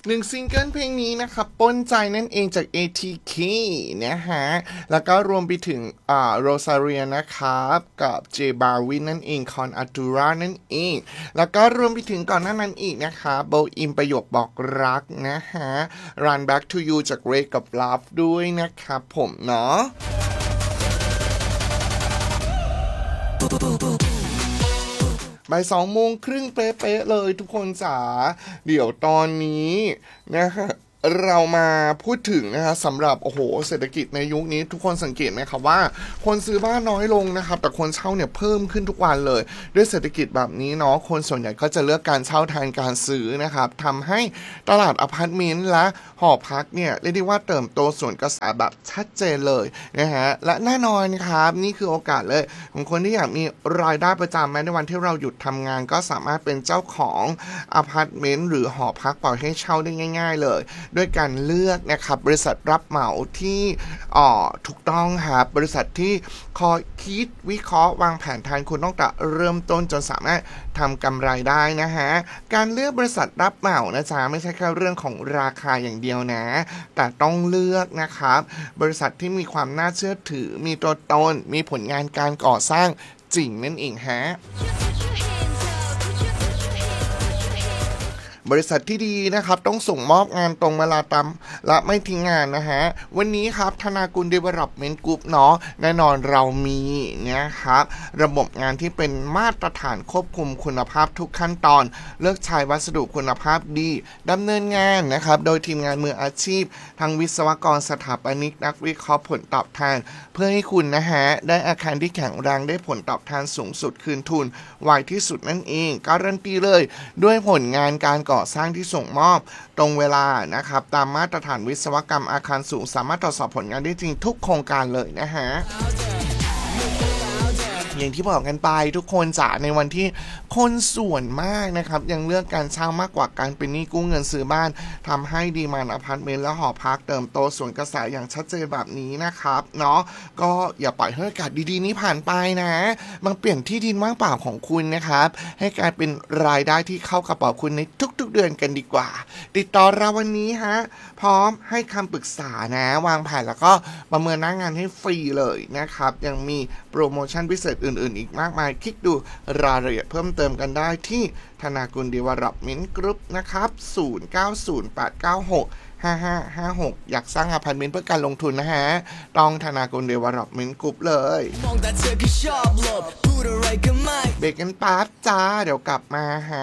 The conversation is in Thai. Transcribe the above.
1ซิงเกิลเพลงนี้นะครับปล้นใจนั่นเองจาก ATK นะฮะแล้วก็รวมไปถึงโรซาเรียนะครับกับเจบาวินนั่นเองคอนอาตูรานั่นเองแล้วก็รวมไปถึงก่อนหน้านั้นอีกนะคะโบอิมประโยคบอกรักนะฮะ Run Back to You จากเรกับ Love ด้วยนะครับผมเนาะบ่าย2:30เป๊ะๆเลยทุกคนจ๋าเดี๋ยวตอนนี้นะฮะเรามาพูดถึงนะครับสำหรับเศรษฐกิจในยุคนี้ทุกคนสังเกตไหมครับว่าคนซื้อบ้านน้อยลงนะครับแต่คนเช่าเนี่ยเพิ่มขึ้นทุกวันเลยด้วยเศรษฐกิจแบบนี้เนาะคนส่วนใหญ่ก็จะเลือกการเช่าแทนการซื้อนะครับทำให้ตลาดอพาร์ตเมนต์และหอพักเนี่ยเรียกได้ว่าเติบโตส่วนกระแสแบบชัดเจนเลยนะฮะและแน่นอนครับนี่คือโอกาสเลยของคนที่อยากมีรายได้ประจำแม้ในวันที่เราหยุดทำงานก็สามารถเป็นเจ้าของอพาร์ตเมนต์หรือหอพักปล่อยให้เช่าได้ง่ายๆเลยด้วยการเลือกนะครับบริษัทรับเหมาที่ถูกต้องครับบริษัทที่คอยคิดวิเคราะห์วางแผนแทนคุณตั้งแต่เริ่มต้นจนสามารถทำกำไรได้นะฮะการเลือกบริษัทรับเหมานะจ๊ะไม่ใช่แค่เรื่องของราคาอย่างเดียวนะแต่ต้องเลือกนะครับบริษัทที่มีความน่าเชื่อถือมีตัวตนมีผลงานการก่อสร้างจริงนั่นเองฮะบริษัทที่ดีนะครับต้องส่งมอบงานตรงเวลาตามและไม่ทิ้งงานนะฮะวันนี้ครับธนากุล Development Group เนาะแน่นอนเรามีนะครับระบบงานที่เป็นมาตรฐานควบคุมคุณภาพทุกขั้นตอนเลือกใช้วัสดุคุณภาพดีดำเนินงานนะครับโดยทีมงานมืออาชีพทั้งวิศวกรสถาปนิกนักวิเคราะห์ผลตอบแทนเพื่อให้คุณนะฮะได้อาคารที่แข็งแรงได้ผลตอบแทนสูงสุดคืนทุนไวที่สุดนั่นเองการันตีเลยด้วยผลงานการก่อสร้างที่ส่งมอบตรงเวลานะครับตามมาตรฐานวิศวกรรมอาคารสูงสามารถตรวจสอบผลงานได้จริงทุกโครงการเลยนะฮะอย่างที่บอกกันไปทุกคนจ๋าในวันที่คนส่วนมากนะครับยังเลือกการเช่ามากกว่าการเป็นหนี้กู้เงินซื้อบ้านทำให้ดีมานด์อพาร์ตเมนต์และหอพักเติมโตส่วนกระแสอย่างชัดเจนแบบนี้นะครับเนาะก็อย่าปล่อยให้โอกาสดีๆนี้ผ่านไปนะมาเปลี่ยนที่ดินว่างเปล่าของคุณนะครับให้กลายเป็นรายได้ที่เข้ากระเป๋าคุณในทุกๆเดือนกันดีกว่าติดต่อเราวันนี้ฮะพร้อมให้คำปรึกษานะวางแผนแล้วก็ประเมินหน้างานให้ฟรีเลยนะครับยังมีโปรโมชั่นพิเศษอื่นๆอีกมากมายคลิกดูรายละเอียดเพิ่มเติมกันได้ที่ธนากุล Development Group นะครับ0908965556อยากสร้างอพาร์ตเมนต์เพื่อการลงทุนนะฮะต้องธนากุล Development Group เลยเบรกกันแป๊บจ้าเดี๋ยวกลับมาฮะ